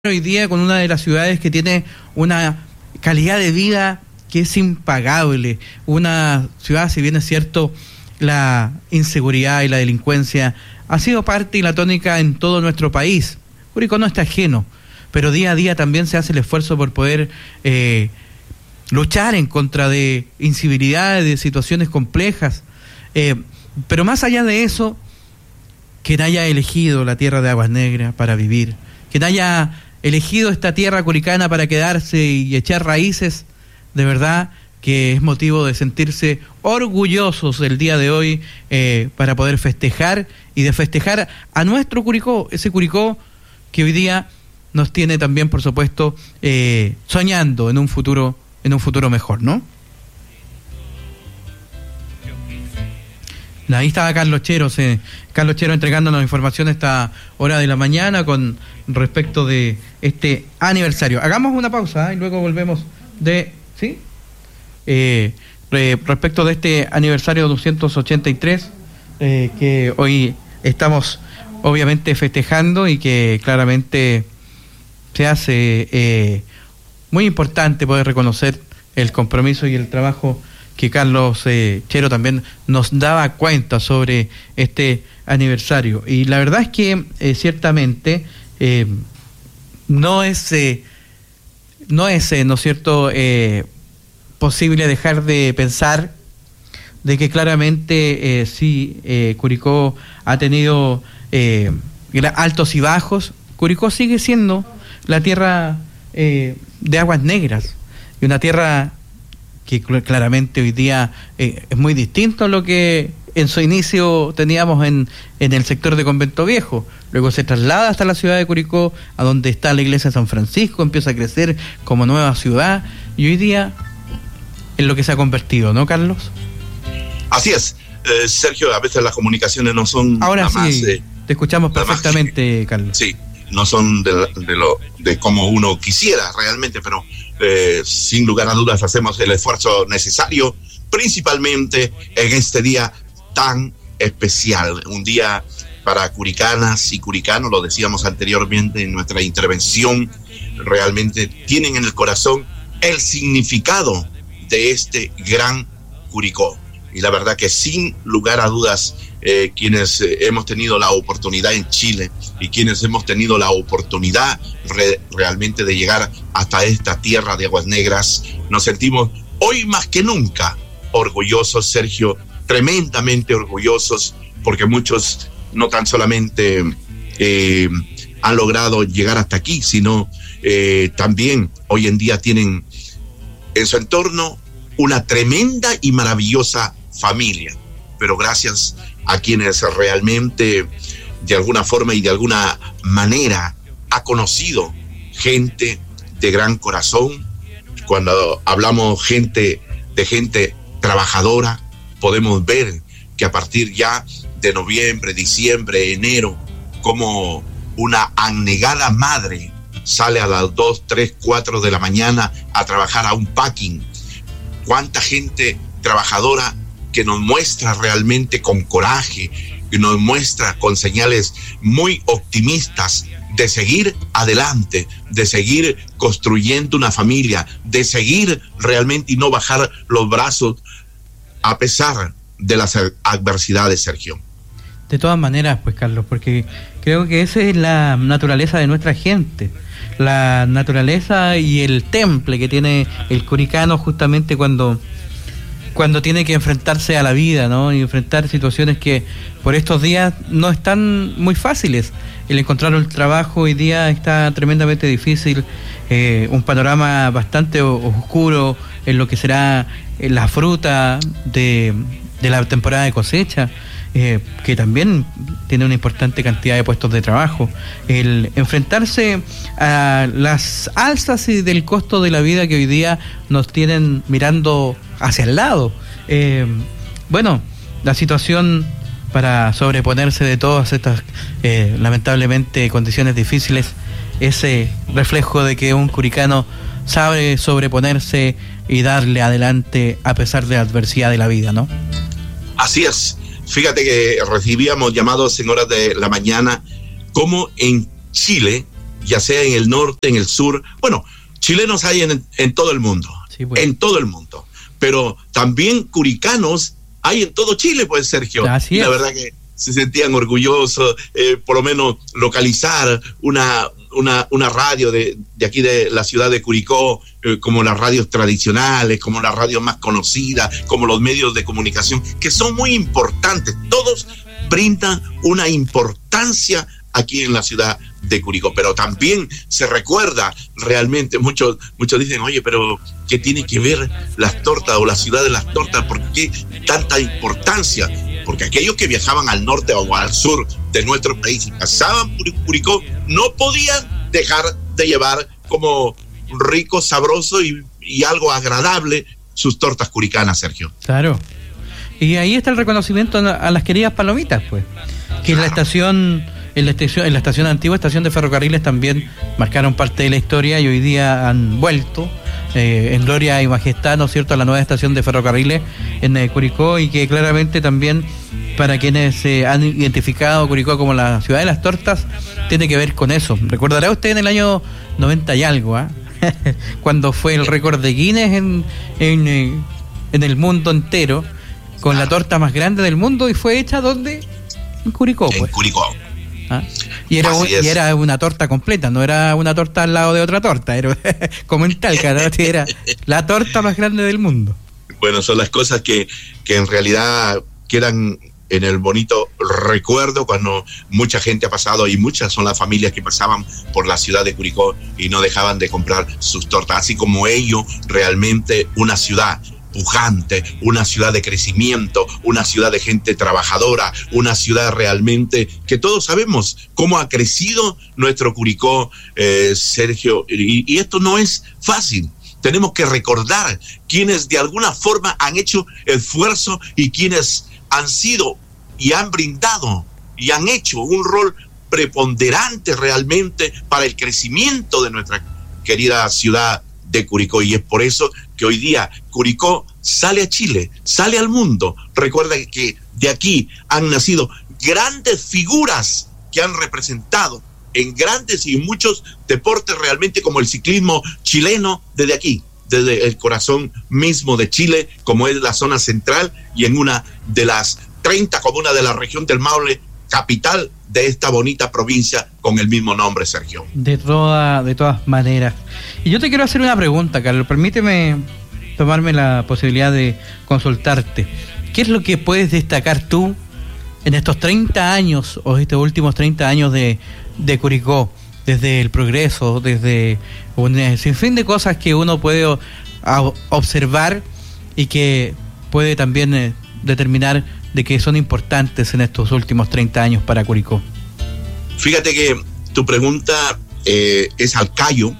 hoy día con una de las ciudades que tiene una calidad de vida que es impagable. Una ciudad, si bien es cierto, la inseguridad y la delincuencia ha sido parte y la tónica en todo nuestro país. Curicó no está ajeno, pero día a día también se hace el esfuerzo por poder luchar en contra de incivilidades, de situaciones complejas. Pero más allá de eso, quien haya elegido la tierra de Aguas Negras para vivir, quien haya elegido esta tierra curicana para quedarse y echar raíces, de verdad que es motivo de sentirse orgullosos el día de hoy para poder festejar y de festejar a nuestro Curicó, ese Curicó que hoy día nos tiene también, por supuesto, soñando en un futuro mejor, ¿no? Ahí estaba Carlos Chero entregándonos información a esta hora de la mañana con respecto de este aniversario. Hagamos una pausa y luego volvemos respecto de este aniversario 283 que hoy estamos obviamente festejando y que claramente se hace muy importante poder reconocer el compromiso y el trabajo que Carlos Chero también nos daba cuenta sobre este aniversario. Y la verdad es que ciertamente no es, ¿no es cierto?, posible dejar de pensar de que claramente Curicó ha tenido altos y bajos. Curicó sigue siendo la tierra de Aguas Negras, y una tierra que claramente hoy día es muy distinto a lo que en su inicio teníamos en el sector de Convento Viejo. Luego se traslada hasta la ciudad de Curicó, a donde está la iglesia de San Francisco, empieza a crecer como nueva ciudad, y hoy día es lo que se ha convertido, ¿no, Carlos? Así es, Sergio, a veces las comunicaciones no son... Ahora sí, te escuchamos perfectamente, Carlos. Sí, no son de como uno quisiera realmente, pero sin lugar a dudas hacemos el esfuerzo necesario, principalmente en este día tan especial, un día para curicanas y curicanos, lo decíamos anteriormente en nuestra intervención, realmente tienen en el corazón el significado de este gran Curicó. Y la verdad que sin lugar a dudas, quienes hemos tenido la oportunidad en Chile y quienes hemos tenido la oportunidad realmente de llegar hasta esta tierra de Aguas Negras, nos sentimos hoy más que nunca orgullosos, Sergio, tremendamente orgullosos, porque muchos no tan solamente han logrado llegar hasta aquí, sino también hoy en día tienen en su entorno una tremenda y maravillosa familia, pero gracias a quienes realmente de alguna forma y de alguna manera ha conocido gente de gran corazón. Cuando hablamos de gente trabajadora, podemos ver que a partir ya de noviembre, diciembre, enero, como una abnegada madre sale a las 2, 3, 4 de la mañana a trabajar a un packing. Cuánta gente trabajadora que nos muestra realmente con coraje, que nos muestra con señales muy optimistas de seguir adelante, de seguir construyendo una familia, de seguir realmente y no bajar los brazos a pesar de las adversidades, Sergio. De todas maneras, pues, Carlos, porque creo que esa es la naturaleza de nuestra gente, la naturaleza y el temple que tiene el curicano justamente cuando tiene que enfrentarse a la vida, ¿no? Y enfrentar situaciones que por estos días no están muy fáciles. El encontrar un trabajo hoy día está tremendamente difícil, un panorama bastante oscuro en lo que será la fruta de la temporada de cosecha, que también tiene una importante cantidad de puestos de trabajo. El enfrentarse a las alzas y del costo de la vida que hoy día nos tienen mirando hacia el lado. Bueno, la situación para sobreponerse de todas estas lamentablemente condiciones difíciles, ese reflejo de que un curicano sabe sobreponerse y darle adelante a pesar de la adversidad de la vida, ¿no? Así es. Fíjate que recibíamos llamados en horas de la mañana como en Chile ya sea en el norte, en el sur. Bueno, chilenos hay en todo el mundo, sí, pues. En todo el mundo. Pero también curicanos hay en todo Chile, pues, Sergio. Así y es. La verdad que se sentían orgullosos, por lo menos localizar una radio de aquí de la ciudad de Curicó, como las radios tradicionales, como las radios más conocidas, como los medios de comunicación, que son muy importantes. Todos brindan una importancia aquí en la ciudad de Curicó, pero también se recuerda realmente, muchos dicen, oye, pero ¿qué tiene que ver las tortas o la ciudad de las tortas? ¿Por qué tanta importancia? Porque aquellos que viajaban al norte o al sur de nuestro país y pasaban por Curicó, no podían dejar de llevar como rico, sabroso y algo agradable sus tortas curicanas, Sergio. Claro. Y ahí está el reconocimiento a las queridas palomitas, pues, que claro. En la estación antigua, estación de ferrocarriles, también marcaron parte de la historia y hoy día han vuelto en gloria y majestad, ¿no es cierto?, a la nueva estación de ferrocarriles en Curicó, y que claramente también para quienes han identificado Curicó como la ciudad de las tortas, tiene que ver con eso. Recordará usted en el año 90 y algo, cuando fue el récord de Guinness en el mundo entero, con la torta más grande del mundo, y fue hecha ¿dónde? En Curicó, pues. En Curicó. Y era una torta completa, no era una torta al lado de otra torta, era como en Talca, ¿no? Era la torta más grande del mundo. Bueno, son las cosas que en realidad quedan en el bonito recuerdo cuando mucha gente ha pasado, y muchas son las familias que pasaban por la ciudad de Curicó y no dejaban de comprar sus tortas, así como ello, realmente una ciudad pujante, una ciudad de crecimiento, una ciudad de gente trabajadora, una ciudad realmente que todos sabemos cómo ha crecido nuestro Curicó, Sergio, y esto no es fácil. Tenemos que recordar quienes de alguna forma han hecho esfuerzo y quienes han sido y han brindado y han hecho un rol preponderante realmente para el crecimiento de nuestra querida ciudad de Curicó, y es por eso que hoy día Curicó sale a Chile, sale al mundo. Recuerda que de aquí han nacido grandes figuras que han representado en grandes y muchos deportes realmente, como el ciclismo chileno, desde aquí, desde el corazón mismo de Chile, como es la zona central, y en una de las 30 comunas de la región del Maule, capital de esta bonita provincia con el mismo nombre, Sergio. De todas maneras. Y yo te quiero hacer una pregunta, Carlos. Permíteme tomarme la posibilidad de consultarte. ¿Qué es lo que puedes destacar tú en estos 30 años o estos últimos 30 años de Curicó? Desde el progreso, desde un sinfín de cosas que uno puede observar y que puede también determinar de que son importantes en estos últimos 30 años para Curicó. Fíjate que tu pregunta es al callo,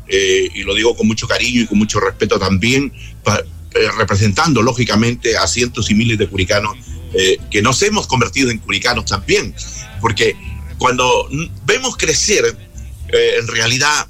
y lo digo con mucho cariño y con mucho respeto también, representando lógicamente a cientos y miles de curicanos que nos hemos convertido en curicanos también, porque cuando vemos crecer en realidad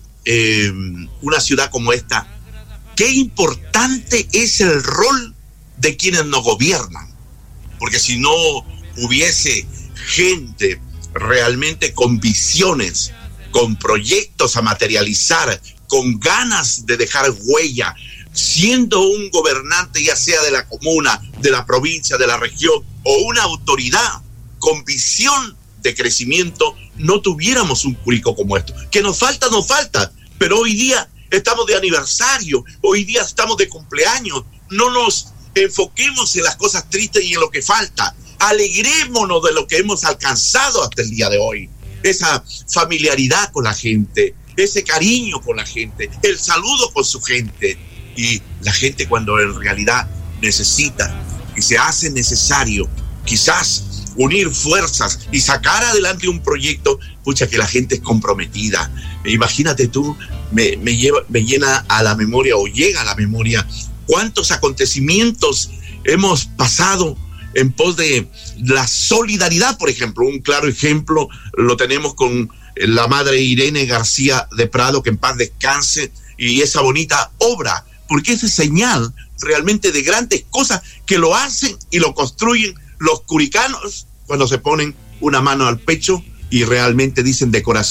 una ciudad como esta, qué importante es el rol de quienes nos gobiernan. Porque si no hubiese gente realmente con visiones, con proyectos a materializar, con ganas de dejar huella, siendo un gobernante ya sea de la comuna, de la provincia, de la región, o una autoridad con visión de crecimiento, no tuviéramos un Curicó como esto. Que nos falta, pero hoy día estamos de aniversario, hoy día estamos de cumpleaños. No nos enfoquemos en las cosas tristes y en lo que falta. Alegrémonos de lo que hemos alcanzado hasta el día de hoy. Esa familiaridad con la gente, ese cariño con la gente, el saludo con su gente. Y la gente, cuando en realidad necesita y se hace necesario quizás unir fuerzas y sacar adelante un proyecto, pucha, que la gente es comprometida. Imagínate tú, me llena a la memoria, o llega a la memoria, cuántos acontecimientos hemos pasado en pos de la solidaridad. Por ejemplo, un claro ejemplo lo tenemos con la madre Irene García de Prado, que en paz descanse, y esa bonita obra, porque es señal realmente de grandes cosas que lo hacen y lo construyen los curicanos cuando se ponen una mano al pecho y realmente dicen de corazón: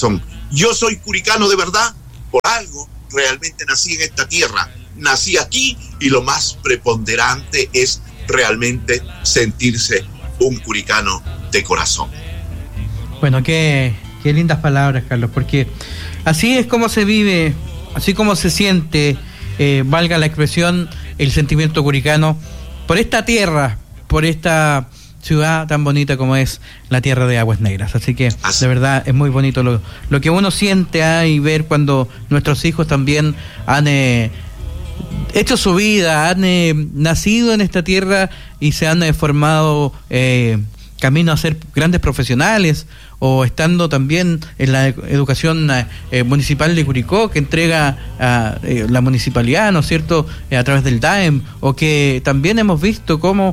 Yo soy curicano de verdad, por algo realmente nací en esta tierra, nací aquí, y lo más preponderante es realmente sentirse un curicano de corazón. Bueno, qué lindas palabras, Carlos, porque así es como se vive, así como se siente, valga la expresión, el sentimiento curicano por esta tierra, por esta ciudad tan bonita como es la tierra de Aguas Negras. Así que de verdad es muy bonito lo que uno siente y ver cuando nuestros hijos también han hecho su vida, han nacido en esta tierra y se han formado camino a ser grandes profesionales, o estando también en la educación municipal de Curicó, que entrega la municipalidad, ¿no es cierto?, a través del DAEM, o que también hemos visto cómo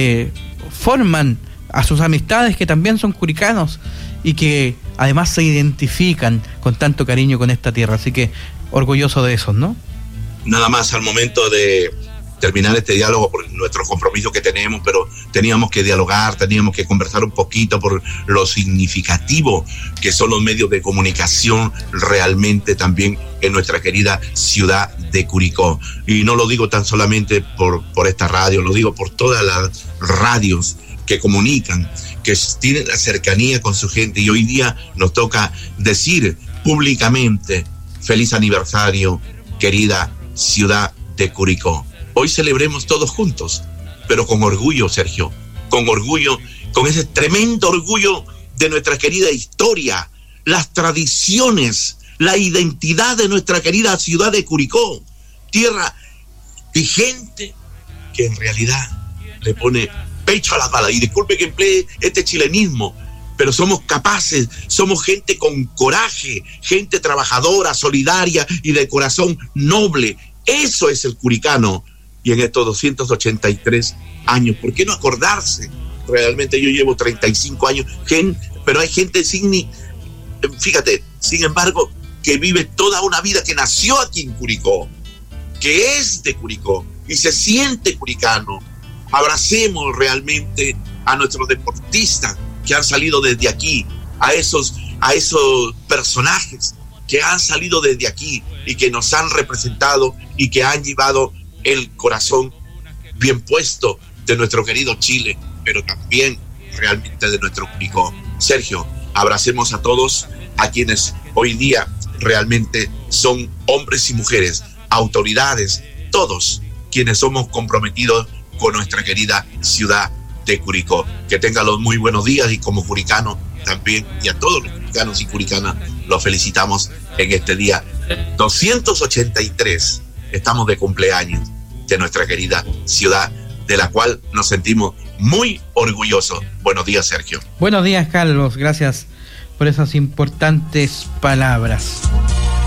forman a sus amistades que también son curicanos y que además se identifican con tanto cariño con esta tierra. Así que orgulloso de eso, ¿no? Nada más al momento de terminar este diálogo por nuestro compromiso que tenemos, pero teníamos que dialogar, teníamos que conversar un poquito por lo significativo que son los medios de comunicación realmente también en nuestra querida ciudad de Curicó. Y no lo digo tan solamente por esta radio, lo digo por todas las radios que comunican, que tienen la cercanía con su gente, y hoy día nos toca decir públicamente: feliz aniversario, querida ciudad de Curicó. Hoy celebremos todos juntos, pero con orgullo, Sergio, con orgullo, con ese tremendo orgullo de nuestra querida historia, las tradiciones, la identidad de nuestra querida ciudad de Curicó, tierra vigente que en realidad le pone pecho a la bala. Y disculpe que emplee este chilenismo, pero somos capaces, somos gente con coraje, gente trabajadora, solidaria y de corazón noble. Eso es el curicano. Y en estos 283 años, ¿por qué no acordarse? Realmente yo llevo 35 años, pero hay gente sin embargo, que vive toda una vida, que nació aquí en Curicó, que es de Curicó y se siente curicano. Abracemos realmente a nuestros deportistas que han salido desde aquí, a esos personajes que han salido desde aquí y que nos han representado y que han llevado el corazón bien puesto de nuestro querido Chile, pero también realmente de nuestro Curicó. Sergio, abracemos a todos, a quienes hoy día realmente son hombres y mujeres, autoridades, todos quienes somos comprometidos con nuestra querida ciudad de Curicó. Que tengan los muy buenos días, y como curicano también, y a todos los curicanos y curicanas, los felicitamos en este día 283. Estamos de cumpleaños de nuestra querida ciudad, de la cual nos sentimos muy orgullosos. Buenos días, Sergio. Buenos días, Carlos. Gracias por esas importantes palabras.